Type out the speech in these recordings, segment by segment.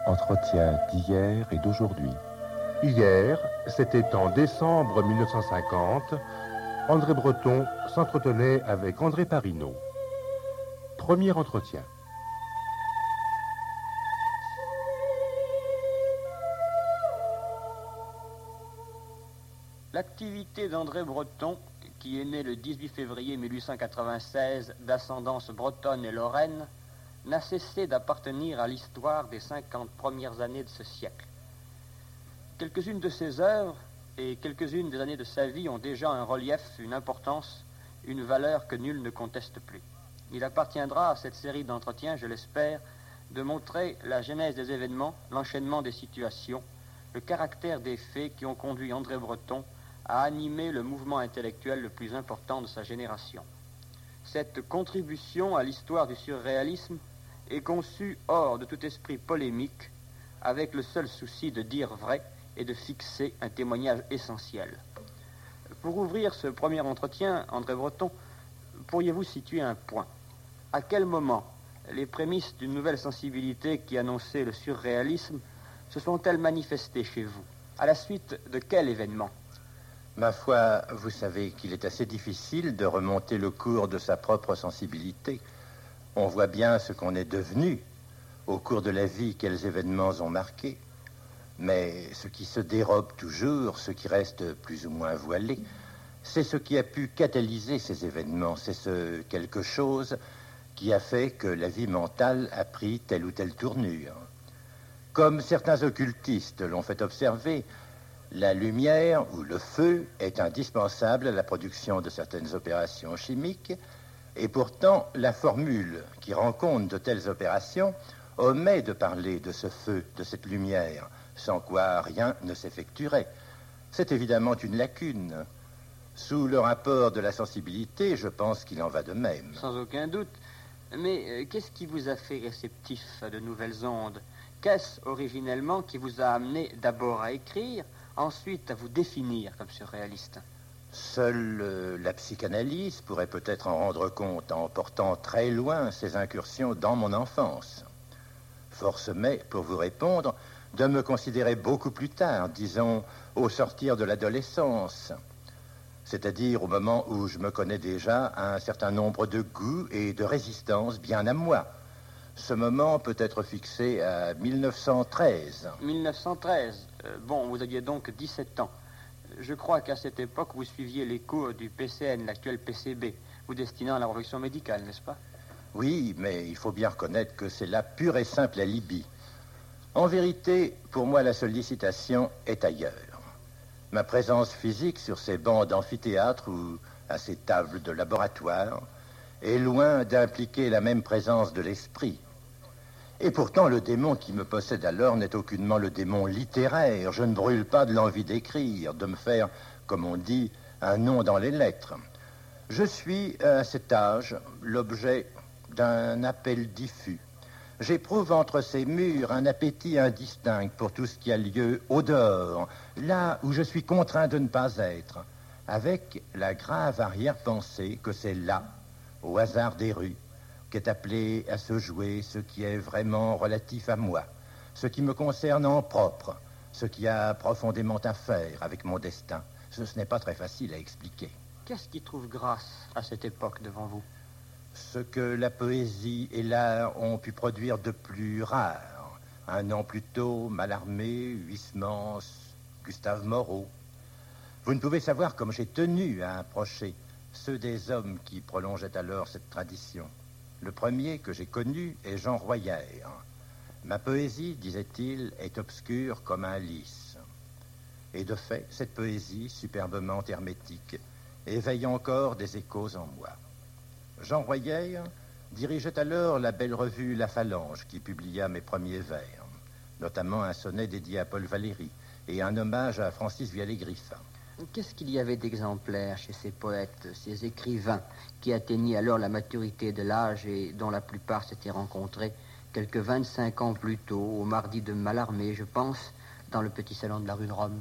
Entretien d'hier et d'aujourd'hui. Hier, c'était en décembre 1950, André Breton s'entretenait avec André Parinaud. Premier entretien. L'activité d'André Breton, qui est né le 18 février 1896 d'ascendance bretonne et lorraine, n'a cessé d'appartenir à l'histoire des 50 premières années de ce siècle. Quelques-unes de ses œuvres et quelques-unes des années de sa vie ont déjà un relief, une importance, une valeur que nul ne conteste plus. Il appartiendra à cette série d'entretiens, je l'espère, de montrer la genèse des événements, l'enchaînement des situations, le caractère des faits qui ont conduit André Breton à animer le mouvement intellectuel le plus important de sa génération. Cette contribution à l'histoire du surréalisme est conçue hors de tout esprit polémique, avec le seul souci de dire vrai et de fixer un témoignage essentiel. Pour ouvrir ce premier entretien, André Breton, pourriez-vous situer un point? À quel moment les prémices d'une nouvelle sensibilité qui annonçait le surréalisme se sont-elles manifestées chez vous? À la suite de quel événement? Ma foi, vous savez qu'il est assez difficile de remonter le cours de sa propre sensibilité. On voit bien ce qu'on est devenu au cours de la vie, quels événements ont marqué. Mais ce qui se dérobe toujours, ce qui reste plus ou moins voilé, c'est ce qui a pu catalyser ces événements. C'est ce quelque chose qui a fait que la vie mentale a pris telle ou telle tournure. Comme certains occultistes l'ont fait observer, la lumière ou le feu est indispensable à la production de certaines opérations chimiques, et pourtant la formule qui rend compte de telles opérations omet de parler de ce feu, de cette lumière, sans quoi rien ne s'effectuerait. C'est évidemment une lacune. Sous le rapport de la sensibilité, je pense qu'il en va de même. Sans aucun doute. Mais qu'est-ce qui vous a fait réceptif à de nouvelles ondes? Qu'est-ce originellement qui vous a amené d'abord à écrire, ensuite à vous définir comme surréaliste? Seule la psychanalyse pourrait peut-être en rendre compte en portant très loin ses incursions dans mon enfance. Force m'est, pour vous répondre, de me considérer beaucoup plus tard, disons, au sortir de l'adolescence, c'est-à-dire au moment où je me connais déjà à un certain nombre de goûts et de résistances bien à moi. Ce moment peut être fixé à 1913. 1913. Bon, vous aviez donc 17 ans. Je crois qu'à cette époque, vous suiviez les cours du PCN, l'actuel PCB, vous destinant à la profession médicale, n'est-ce pas? Oui, mais il faut bien reconnaître que c'est là pure et simple alibi. En vérité, pour moi, la sollicitation est ailleurs. Ma présence physique sur ces bancs d'amphithéâtre ou à ces tables de laboratoire est loin d'impliquer la même présence de l'esprit. Et pourtant, le démon qui me possède alors n'est aucunement le démon littéraire. Je ne brûle pas de l'envie d'écrire, de me faire, comme on dit, un nom dans les lettres. Je suis, à cet âge, l'objet d'un appel diffus. J'éprouve entre ces murs un appétit indistinct pour tout ce qui a lieu au dehors, là où je suis contraint de ne pas être, avec la grave arrière-pensée que c'est là, au hasard des rues, qu'est appelé à se jouer ce qui est vraiment relatif à moi, ce qui me concerne en propre, ce qui a profondément à faire avec mon destin. Ce n'est pas très facile à expliquer. Qu'est-ce qui trouve grâce à cette époque devant vous? Ce que la poésie et l'art ont pu produire de plus rare. Un an plus tôt, Mallarmé, Huysmans, Gustave Moreau. Vous ne pouvez savoir comme j'ai tenu à approcher ceux des hommes qui prolongeaient alors cette tradition. Le premier que j'ai connu est Jean Royer. Ma poésie, disait-il, est obscure comme un lys. Et de fait, cette poésie, superbement hermétique, éveille encore des échos en moi. Jean Royer dirigeait alors la belle revue La Phalange qui publia mes premiers vers, notamment un sonnet dédié à Paul Valéry et un hommage à Francis Vialet-Griffin. Qu'est-ce qu'il y avait d'exemplaires chez ces poètes, ces écrivains qui atteignaient alors la maturité de l'âge et dont la plupart s'étaient rencontrés quelques 25 ans plus tôt, au mardi de Mallarmé, je pense, dans le petit salon de la rue de Rome?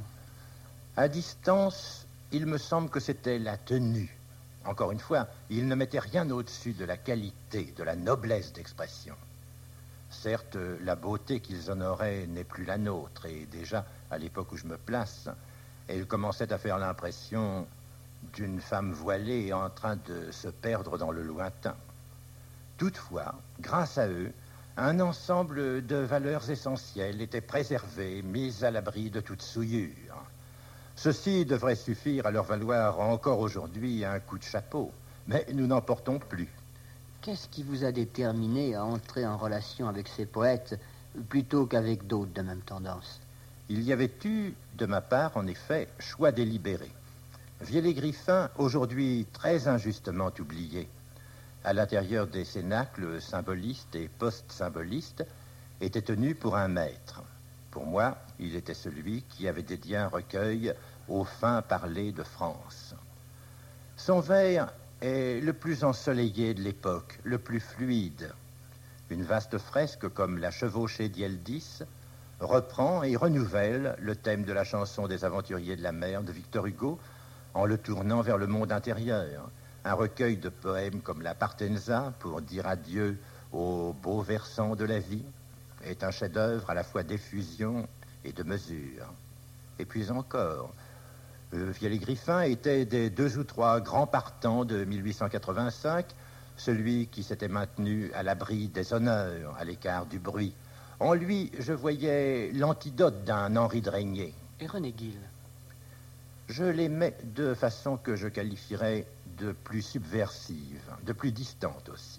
À distance, il me semble que c'était la tenue. Encore une fois, il ne mettait rien au-dessus de la qualité, de la noblesse d'expression. Certes, la beauté qu'ils honoraient n'est plus la nôtre, et déjà, à l'époque où je me place, elle commençait à faire l'impression d'une femme voilée en train de se perdre dans le lointain. Toutefois, grâce à eux, un ensemble de valeurs essentielles était préservé, mis à l'abri de toute souillure. Ceci devrait suffire à leur valoir encore aujourd'hui un coup de chapeau, mais nous n'en portons plus. Qu'est-ce qui vous a déterminé à entrer en relation avec ces poètes plutôt qu'avec d'autres de même tendance? Il y avait eu, de ma part, en effet, choix délibéré. Vielle-et-Griffin, aujourd'hui très injustement oublié, à l'intérieur des cénacles symbolistes et post-symbolistes, était tenu pour un maître. Pour moi, il était celui qui avait dédié un recueil au fin parler de France. Son vers est le plus ensoleillé de l'époque, le plus fluide. Une vaste fresque comme la Chevauchée d'Yeldis reprend et renouvelle le thème de la chanson des aventuriers de la mer de Victor Hugo en le tournant vers le monde intérieur. Un recueil de poèmes comme la Partenza pour dire adieu aux beaux versants de la vie est un chef-d'œuvre à la fois d'effusion et de mesure. Et puis encore, Vielle-et-Griffin était des 2 ou 3 grands partants de 1885, celui qui s'était maintenu à l'abri des honneurs, à l'écart du bruit. En lui, je voyais l'antidote d'un Henri de Régnier. Et René Guil? Je l'aimais de façon que je qualifierais de plus subversive, de plus distante aussi.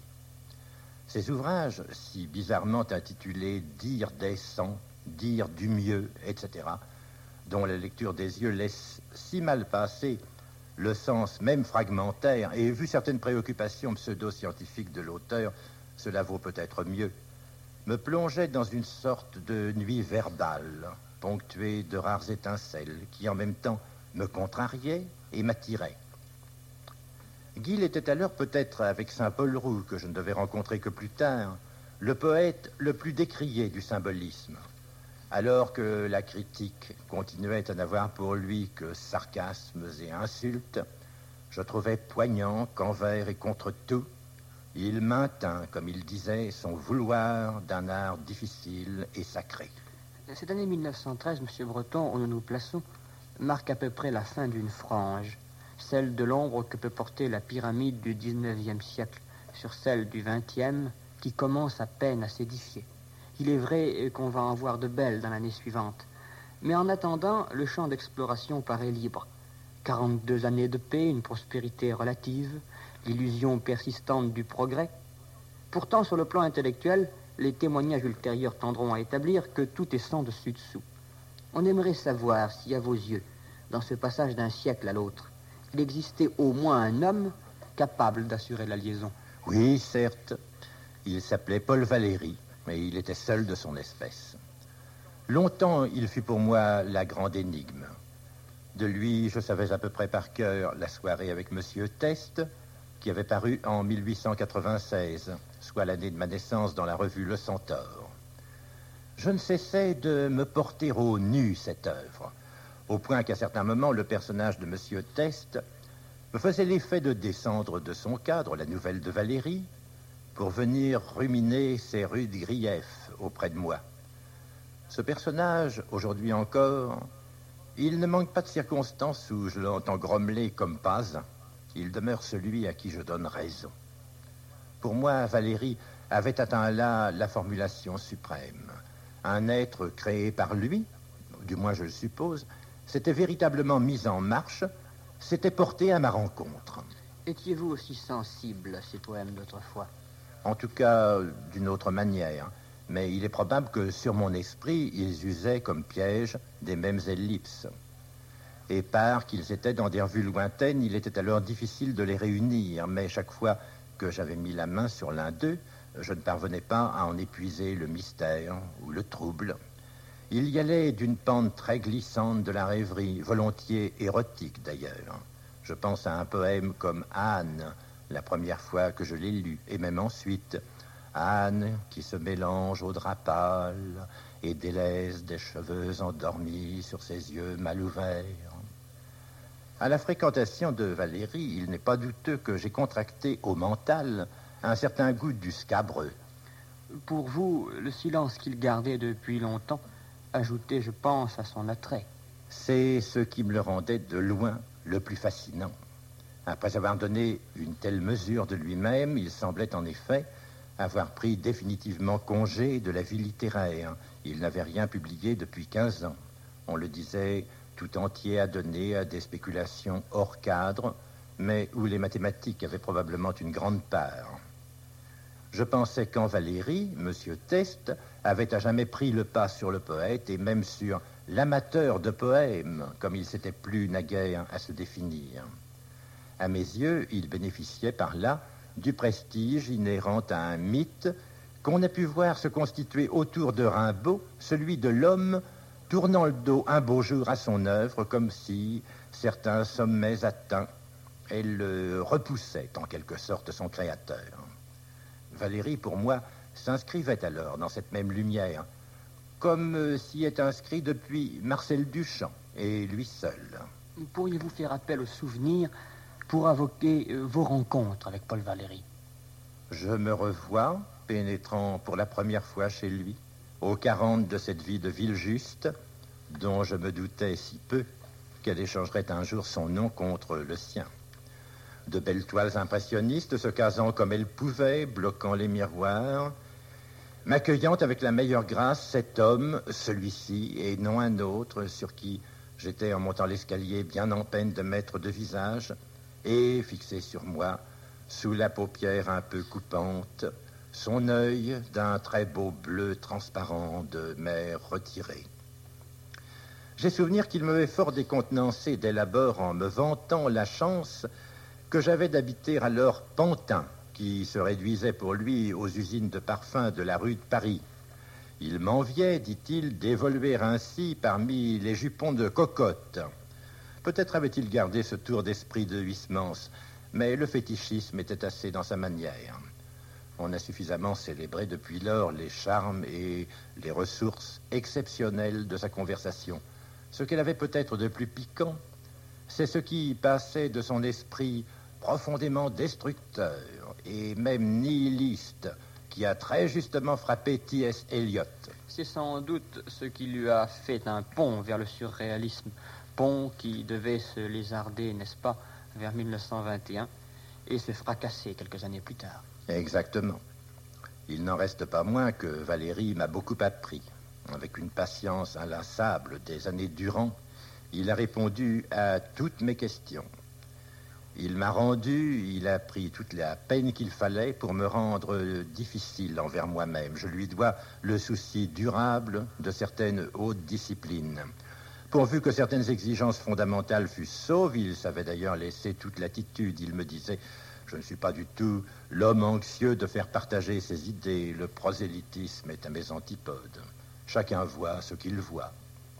Ses ouvrages, si bizarrement intitulés « Dire des sangs »,« Dire du mieux », etc., dont la lecture des yeux laisse si mal passer le sens même fragmentaire, et vu certaines préoccupations pseudo-scientifiques de l'auteur, cela vaut peut-être mieux, me plongeait dans une sorte de nuit verbale, ponctuée de rares étincelles, qui en même temps me contrariaient et m'attiraient. Guil était alors peut-être, avec Saint-Paul Roux, que je ne devais rencontrer que plus tard, le poète le plus décrié du symbolisme, alors que la critique continuait à n'avoir pour lui que sarcasmes et insultes. Je trouvais poignant qu'envers et contre tout, il maintint, comme il disait, son vouloir d'un art difficile et sacré. Cette année 1913, M. Breton, où nous nous plaçons, marque à peu près la fin d'une frange, celle de l'ombre que peut porter la pyramide du XIXe siècle sur celle du XXe, qui commence à peine à s'édifier. Il est vrai qu'on va en voir de belles dans l'année suivante, mais en attendant, le champ d'exploration paraît libre. 42 années de paix, une prospérité relative, l'illusion persistante du progrès. Pourtant, sur le plan intellectuel, les témoignages ultérieurs tendront à établir que tout est sans dessus-dessous. On aimerait savoir si, à vos yeux, dans ce passage d'un siècle à l'autre, il existait au moins un homme capable d'assurer la liaison. Oui, certes, il s'appelait Paul Valéry, mais il était seul de son espèce. Longtemps, il fut pour moi la grande énigme. De lui, je savais à peu près par cœur la soirée avec Monsieur Teste, qui avait paru en 1896, soit l'année de ma naissance dans la revue Le Centaure. Je ne cessais de me porter au nu cette œuvre, au point qu'à certains moments, le personnage de Monsieur Teste me faisait l'effet de descendre de son cadre, la nouvelle de Valéry, pour venir ruminer ses rudes griefs auprès de moi. Ce personnage, aujourd'hui encore, il ne manque pas de circonstances où je l'entends grommeler comme pas un. Il demeure celui à qui je donne raison. Pour moi, Valéry avait atteint là la formulation suprême. Un être créé par lui, du moins je le suppose, s'était véritablement mis en marche, s'était porté à ma rencontre. Étiez-vous aussi sensible à ces poèmes d'autrefois? En tout cas, d'une autre manière. Mais il est probable que sur mon esprit, ils usaient comme piège des mêmes ellipses. Et par qu'ils étaient dans des revues lointaines, il était alors difficile de les réunir. Mais chaque fois que j'avais mis la main sur l'un d'eux, je ne parvenais pas à en épuiser le mystère ou le trouble. Il y allait d'une pente très glissante de la rêverie, volontiers érotique d'ailleurs. Je pense à un poème comme Anne, la première fois que je l'ai lu, et même ensuite, Anne qui se mélange au drap pâle et délaisse des cheveux endormis sur ses yeux mal ouverts. À la fréquentation de Valéry, il n'est pas douteux que j'ai contracté au mental un certain goût du scabreux. Pour vous, le silence qu'il gardait depuis longtemps ajoutait, je pense, à son attrait. C'est ce qui me le rendait de loin le plus fascinant. Après avoir donné une telle mesure de lui-même, il semblait en effet avoir pris définitivement congé de la vie littéraire. Il n'avait rien publié depuis 15 ans. On le disait tout entier adonné à des spéculations hors cadre, mais où les mathématiques avaient probablement une grande part. Je pensais qu'en Valéry, M. Teste avait à jamais pris le pas sur le poète et même sur l'amateur de poèmes, comme il s'était plu naguère à se définir. À mes yeux, il bénéficiait par là du prestige inhérent à un mythe qu'on a pu voir se constituer autour de Rimbaud, celui de l'homme tournant le dos un beau jour à son œuvre, comme si certains sommets atteints, elle repoussait en quelque sorte son créateur. Valéry, pour moi, s'inscrivait alors dans cette même lumière, comme s'y est inscrit depuis Marcel Duchamp, et lui seul. Pourriez-vous faire appel au souvenir pour invoquer vos rencontres avec Paul Valéry? Je me revois, pénétrant pour la première fois chez lui, aux 40 de cette vie de Villejuste, dont je me doutais si peu qu'elle échangerait un jour son nom contre le sien. De belles toiles impressionnistes se casant comme elles pouvaient, bloquant les miroirs, m'accueillant avec la meilleure grâce cet homme, celui-ci, et non un autre, sur qui j'étais en montant l'escalier bien en peine de mettre de visage, et fixé sur moi, sous la paupière un peu coupante, son œil d'un très beau bleu transparent de mer retirée. J'ai souvenir qu'il m'avait fort décontenancé dès l'abord en me vantant la chance que j'avais d'habiter alors Pantin, qui se réduisait pour lui aux usines de parfums de la rue de Paris. Il m'enviait, dit-il, d'évoluer ainsi parmi les jupons de cocotte. Peut-être avait-il gardé ce tour d'esprit de Huysmans, mais le fétichisme était assez dans sa manière. On a suffisamment célébré depuis lors les charmes et les ressources exceptionnelles de sa conversation. Ce qu'elle avait peut-être de plus piquant, c'est ce qui passait de son esprit profondément destructeur et même nihiliste qui a très justement frappé T.S. Eliot. C'est sans doute ce qui lui a fait un pont vers le surréalisme, pont qui devait se lézarder, n'est-ce pas, vers 1921 et se fracasser quelques années plus tard. Exactement. Il n'en reste pas moins que Valéry m'a beaucoup appris. Avec une patience inlassable des années durant, il a répondu à toutes mes questions. Il m'a rendu, il a pris toute la peine qu'il fallait pour me rendre difficile envers moi-même. Je lui dois le souci durable de certaines hautes disciplines. Pourvu que certaines exigences fondamentales fussent sauves, il savait d'ailleurs laisser toute latitude. Il me disait, je ne suis pas du tout l'homme anxieux de faire partager ses idées. Le prosélytisme est à mes antipodes. Chacun voit ce qu'il voit.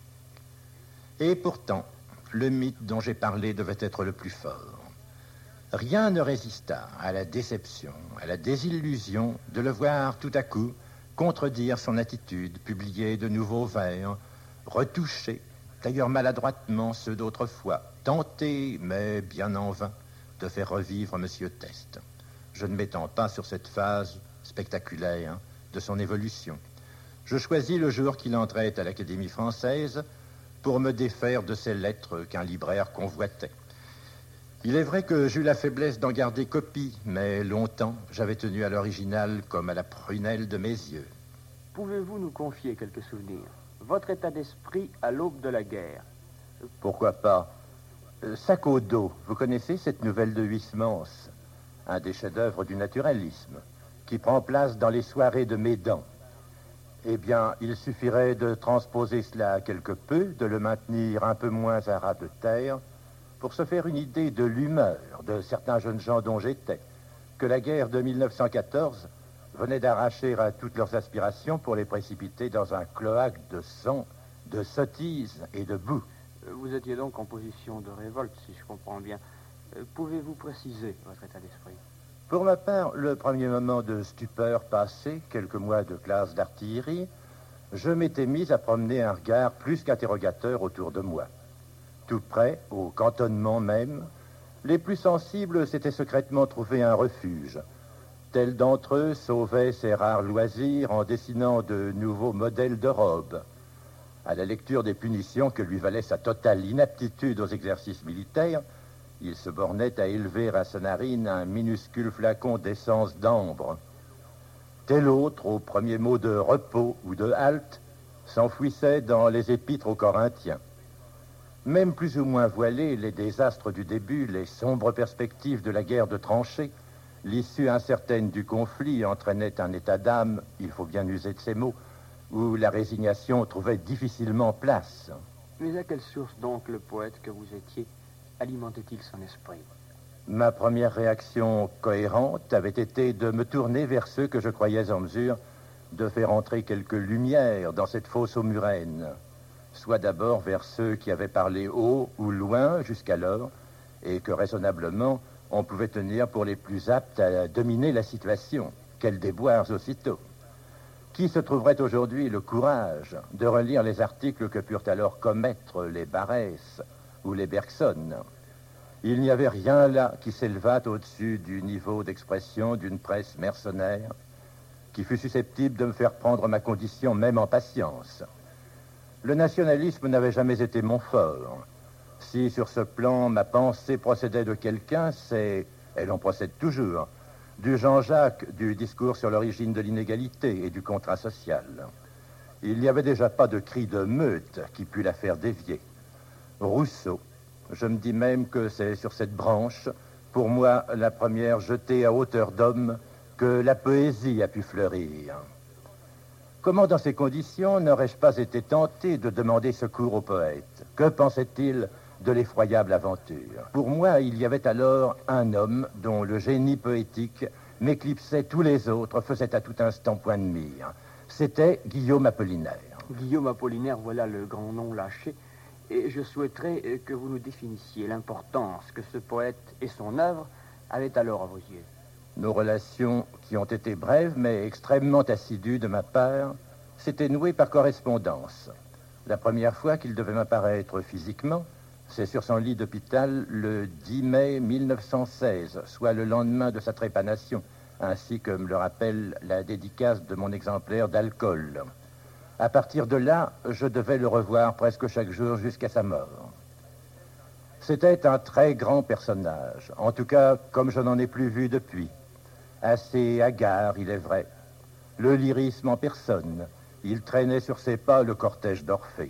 Et pourtant, le mythe dont j'ai parlé devait être le plus fort. Rien ne résista à la déception, à la désillusion de le voir tout à coup contredire son attitude, publier de nouveaux vers, retoucher, d'ailleurs maladroitement ceux d'autrefois, tenter, mais bien en vain, de faire revivre M. Teste. Je ne m'étends pas sur cette phase spectaculaire de son évolution. Je choisis le jour qu'il entrait à l'Académie française pour me défaire de ces lettres qu'un libraire convoitait. Il est vrai que j'eus la faiblesse d'en garder copie, mais longtemps, j'avais tenu à l'original comme à la prunelle de mes yeux. Pouvez-vous nous confier quelques souvenirs? Votre état d'esprit à l'aube de la guerre? Pourquoi pas? Sac au dos, vous connaissez cette nouvelle de Huysmans, un des chefs-d'œuvre du naturalisme, qui prend place dans les soirées de Médan. Eh bien, il suffirait de transposer cela quelque peu, de le maintenir un peu moins à ras de terre, pour se faire une idée de l'humeur de certains jeunes gens dont j'étais, que la guerre de 1914 venait d'arracher à toutes leurs aspirations pour les précipiter dans un cloaque de sang, de sottises et de boue. Vous étiez donc en position de révolte, si je comprends bien. Pouvez-vous préciser votre état d'esprit? Pour ma part, le premier moment de stupeur passé, quelques mois de classe d'artillerie, je m'étais mis à promener un regard plus qu'interrogateur autour de moi. Tout près, au cantonnement même, les plus sensibles s'étaient secrètement trouvé un refuge. Tel d'entre eux sauvait ses rares loisirs en dessinant de nouveaux modèles de robes. À la lecture des punitions que lui valait sa totale inaptitude aux exercices militaires, il se bornait à élever à sa narine un minuscule flacon d'essence d'ambre. Tel autre, au premier mot de repos ou de halte, s'enfouissait dans les épîtres aux Corinthiens. Même plus ou moins voilés, les désastres du début, les sombres perspectives de la guerre de tranchées, l'issue incertaine du conflit entraînait un état d'âme, il faut bien user de ces mots, où la résignation trouvait difficilement place. Mais à quelle source donc le poète que vous étiez alimentait-il son esprit? Ma première réaction cohérente avait été de me tourner vers ceux que je croyais en mesure de faire entrer quelques lumières dans cette fosse aux murènes, soit d'abord vers ceux qui avaient parlé haut ou loin jusqu'alors, et que raisonnablement on pouvait tenir pour les plus aptes à dominer la situation. Quels déboires aussitôt! Qui se trouverait aujourd'hui le courage de relire les articles que purent alors commettre les Barrès ou les Bergson? Il n'y avait rien là qui s'élevât au-dessus du niveau d'expression d'une presse mercenaire qui fût susceptible de me faire prendre ma condition même en patience. Le nationalisme n'avait jamais été mon fort. Si sur ce plan ma pensée procédait de quelqu'un, c'est, elle en procède toujours, du Jean-Jacques du discours sur l'origine de l'inégalité et du contrat social. Il n'y avait déjà pas de cri de meute qui pût la faire dévier. Rousseau, je me dis même que c'est sur cette branche, pour moi la première jetée à hauteur d'homme, que la poésie a pu fleurir. Comment dans ces conditions n'aurais-je pas été tenté de demander secours au poète? Que pensait-il de l'effroyable aventure? Pour moi, il y avait alors un homme dont le génie poétique m'éclipsait tous les autres, faisait à tout instant point de mire. C'était Guillaume Apollinaire. Guillaume Apollinaire, voilà le grand nom lâché. Et je souhaiterais que vous nous définissiez l'importance que ce poète et son œuvre avaient alors à vos yeux. Nos relations, qui ont été brèves mais extrêmement assidues de ma part, s'étaient nouées par correspondance. La première fois qu'il devait m'apparaître physiquement, c'est sur son lit d'hôpital le 10 mai 1916, soit le lendemain de sa trépanation, ainsi que me le rappelle la dédicace de mon exemplaire d'alcool. À partir de là, je devais le revoir presque chaque jour jusqu'à sa mort. C'était un très grand personnage, en tout cas comme je n'en ai plus vu depuis. Assez hagard, il est vrai. Le lyrisme en personne, il traînait sur ses pas le cortège d'Orphée.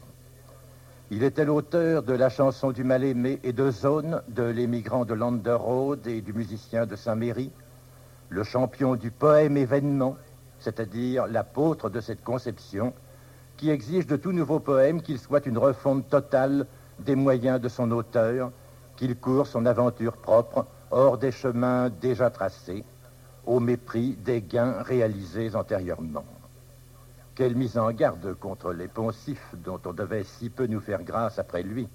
Il était l'auteur de la chanson du mal-aimé et de Zone, de l'émigrant de Landerode et du musicien de Saint-Méry, le champion du poème événement, c'est-à-dire l'apôtre de cette conception qui exige de tout nouveau poème qu'il soit une refonte totale des moyens de son auteur, qu'il court son aventure propre hors des chemins déjà tracés, au mépris des gains réalisés antérieurement. Quelle mise en garde contre les poncifs dont on devait si peu nous faire grâce après lui.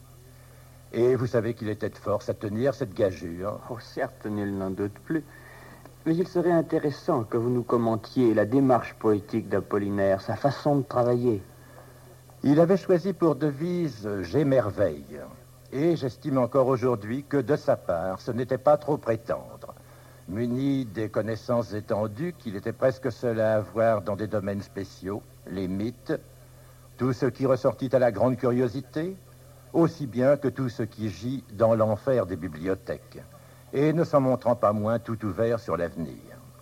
Et vous savez qu'il était de force à tenir cette gageure. Oh, certes, nul n'en doute plus. Mais il serait intéressant que vous nous commentiez la démarche poétique d'Apollinaire, sa façon de travailler. Il avait choisi pour devise « J'émerveille ». Et j'estime encore aujourd'hui que de sa part, ce n'était pas trop prétendre. Muni des connaissances étendues qu'il était presque seul à avoir dans des domaines spéciaux, les mythes, tout ce qui ressortit à la grande curiosité, aussi bien que tout ce qui gît dans l'enfer des bibliothèques, et ne s'en montrant pas moins tout ouvert sur l'avenir.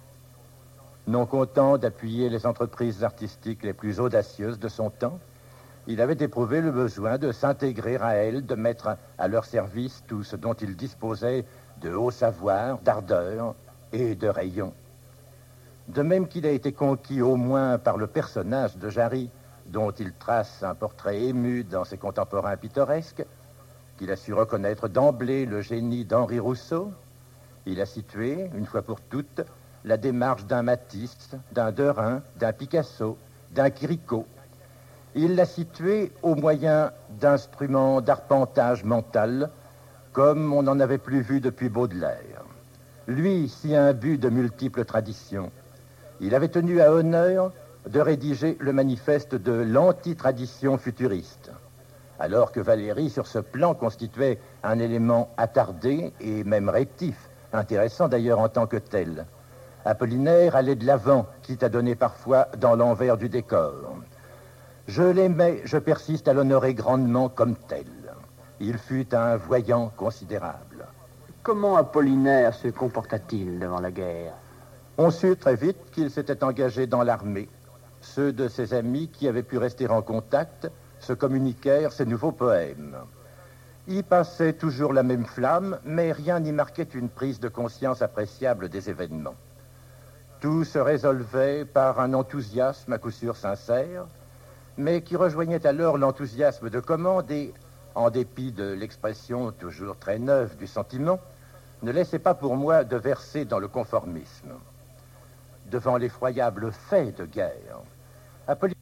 Non content d'appuyer les entreprises artistiques les plus audacieuses de son temps, il avait éprouvé le besoin de s'intégrer à elles, de mettre à leur service tout ce dont il disposait de haut savoir, d'ardeur et de rayon. De même qu'il a été conquis au moins par le personnage de Jarry, dont il trace un portrait ému dans ses contemporains pittoresques, qu'il a su reconnaître d'emblée le génie d'Henri Rousseau, il a situé, une fois pour toutes, la démarche d'un Matisse, d'un Derain, d'un Picasso, d'un Quirico. Il l'a situé au moyen d'instruments d'arpentage mental, comme on n'en avait plus vu depuis Baudelaire. Lui, si imbu de multiples traditions, il avait tenu à honneur de rédiger le manifeste de l'anti-tradition futuriste, alors que Valéry, sur ce plan, constituait un élément attardé et même rétif, intéressant d'ailleurs en tant que tel. Apollinaire allait de l'avant, quitte à donner parfois dans l'envers du décor. Je l'aimais, je persiste à l'honorer grandement comme tel. Il fut un voyant considérable. Comment Apollinaire se comporta-t-il devant la guerre? On sut très vite qu'il s'était engagé dans l'armée. Ceux de ses amis qui avaient pu rester en contact se communiquèrent ses nouveaux poèmes. Il passait toujours la même flamme, mais rien n'y marquait une prise de conscience appréciable des événements. Tout se résolvait par un enthousiasme à coup sûr sincère, mais qui rejoignait alors l'enthousiasme de commande et, en dépit de l'expression toujours très neuve du sentiment, ne laissait pas pour moi de verser dans le conformisme. Devant l'effroyable fait de guerre, Apollinaire